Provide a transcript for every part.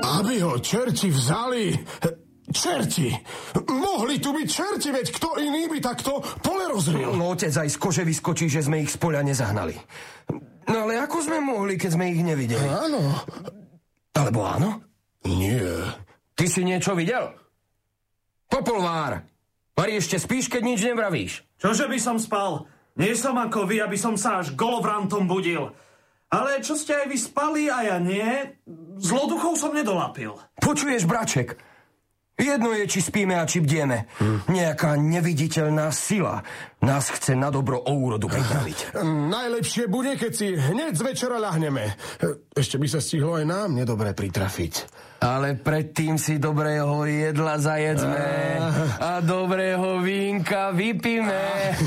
Aby ho čerti vzali. Čerti! Mohli tu byť čerti, veď kto iný by takto pole rozril? No, otec aj z kože vyskočí, že sme ich z poľa nezahnali. No ale ako sme mohli, keď sme ich nevideli? Áno. Alebo áno? Nie. Ty si niečo videl? Popolvár! Vari, ešte spíš, keď nič nevravíš? Čože by som spal? Nie som ako vy, aby som sa až golovrantom budil. Ale čo ste aj vy spali a ja nie, zloduchov som nedolapil. Počuješ, braček? Jedno je, či spíme a či bdieme. Nejaká neviditeľná sila nás chce na dobro o úrodu pripraviť. Najlepšie bude, keď si hneď z večera ľahneme. Ešte by sa stihlo aj nám nedobre pritrafiť. Ale predtým si dobrého jedla zajedzme a dobrého vínka vypíme.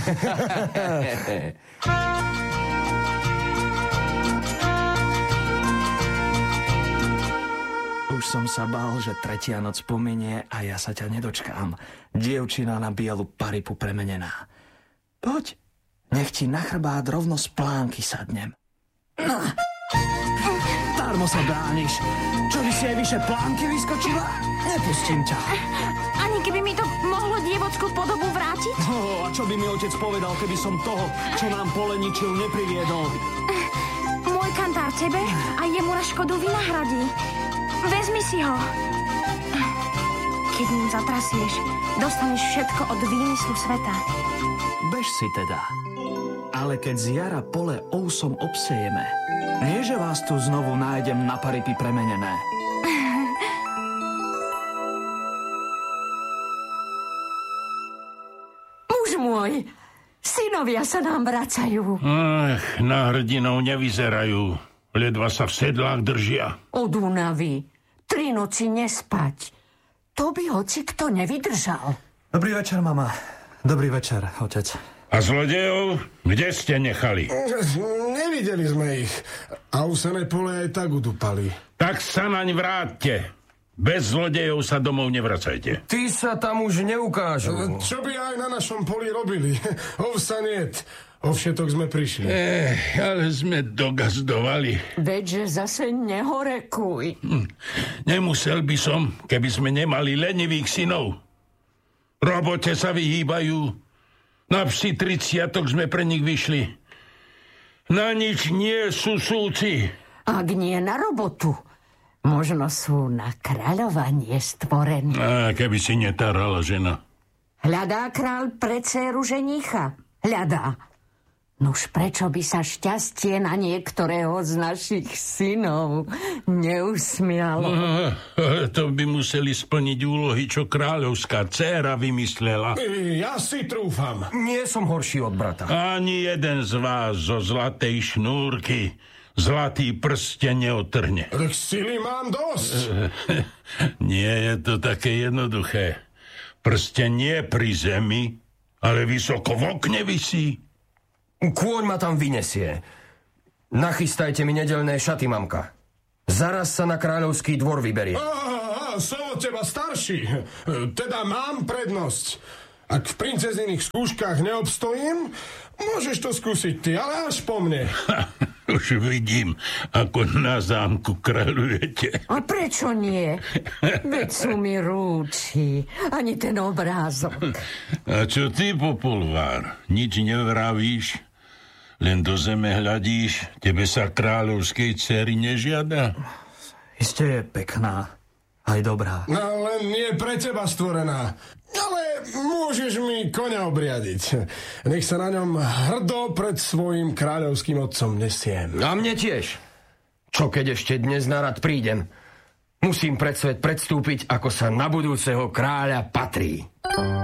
Už som sa bál, že tretia noc pominie a ja sa ťa nedočkám. Dievčina na bielu paripu premenená. Poď, nech ti na chrbát rovno z plánky sadnem. No, darmo sa brániš. Čo by si aj vyše plánky vyskočila? Nepustím ťa. Ani keby mi to mohlo dievockú podobu vrátiť? A čo by mi otec povedal, keby som toho, čo nám poleničil, nepriviedol? Môj kantár tebe a jemu na škodu vynahradí. Vezmi si ho. Keď ním zatrasieš, dostaneš všetko od výmyslu sveta. Bež si teda. Ale keď z jara pole ousom obsejeme, nie že vás tu znovu nájdem na paripy premenené. Muž môj, synovia sa nám vracajú. Ach, na hrdinov nevyzerajú. Ledva sa v sedlách držia. Od únavy. 3 noci nespať. To by hoci kto nevydržal. Dobrý večer, mama. Dobrý večer, otec. A zlodejov, kde ste nechali? Nevideli sme ich. A usené pole aj tak udupali. Tak sa naň vráťte. Bez zlodejov sa domov nevracajte. Ty sa tam už neukážu. Čo by aj na našom poli robili? Ovsa niet. O všetok sme prišli. Ale sme dogazdovali. Veďže zase nehorekuj. Nemusel by som, keby sme nemali lenivých synov. Robote sa vyhýbajú. Na psi 30 sme pre nich vyšli. Na nič nie sú súci. Ak nie na robotu, možno sú na kráľovanie stvorení. A keby si netárala žena. Hľadá kráľ pre dcéru ženicha. Hľadá. Nuž prečo by sa šťastie na niektorého z našich synov neusmialo? To by museli splniť úlohy, čo kráľovská dcéra vymyslela. Ja si trúfam. Nie som horší od brata. Ani jeden z vás zo zlatej šnúrky zlatý prsteň neotrhne. Tak sily mám dosť. Nie je to také jednoduché. Prsteň nie pri zemi, ale vysoko v okne visí. Kôň ma tam vynesie. Nachystajte mi nedeľné šaty, mamka. Zaraz sa na kráľovský dvor vyberie. Som od teba starší. Teda mám prednosť. Ak v princeziných skúškach neobstojím, môžeš to skúsiť ty, ale až po mne. Už vidím, ako na zámku kráľujete. A prečo nie? Veď sú mi rúči. Ani ten obrázok. A čo ty, Popolvár? Nič nevravíš? Len do zeme hľadíš? Tebe sa kráľovskej dcery nežiada? Iste je pekná. Aj dobrá. No len nie pre teba stvorená. Ale môžeš mi koňa obriadiť. Nech sa na ňom hrdo pred svojím kráľovským otcom nesiem. A mne tiež. Čo keď ešte dnes na rad prídem? Musím pred svet predstúpiť, ako sa na budúceho kráľa patrí.